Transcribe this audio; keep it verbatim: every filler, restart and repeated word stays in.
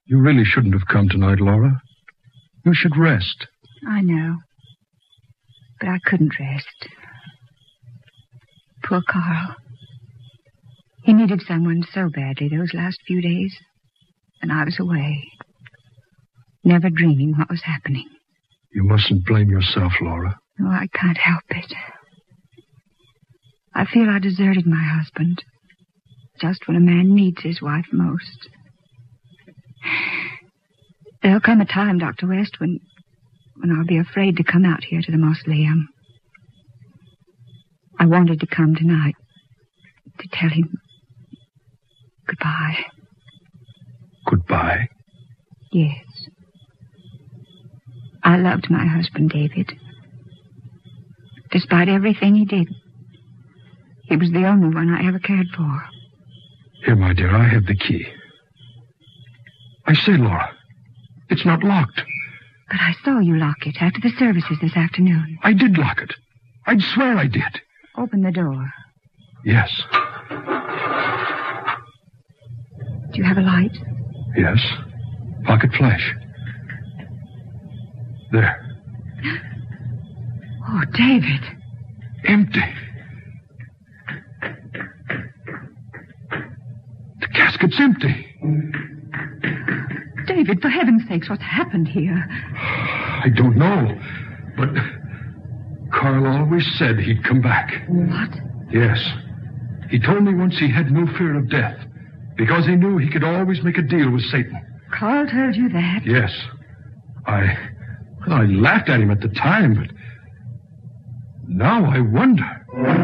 You really shouldn't have come tonight, Laura. You should rest. I know. But I couldn't rest. Poor Carl. He needed someone so badly those last few days. And I was away. Never dreaming what was happening. You mustn't blame yourself, Laura. Oh, I can't help it. I feel I deserted my husband. Just when a man needs his wife most. There'll come a time, Doctor West, when, when I'll be afraid to come out here to the mausoleum. I wanted to come tonight to tell him goodbye. Goodbye? Yes. I loved my husband, David. Despite everything he did, he was the only one I ever cared for. Here, my dear, I have the key. I say, Laura, it's not locked. But I saw you lock it after the services this afternoon. I did lock it. I'd swear I did. Open the door. Yes. Do you have a light? Yes. Pocket flash. There. Oh, David. Empty. The casket's empty. David, for heaven's sakes, what's happened here? I don't know, but Carl always said he'd come back. What? Yes. He told me once he had no fear of death because he knew he could always make a deal with Satan. Carl told you that? Yes. I... Well, I laughed at him at the time, but now I wonder.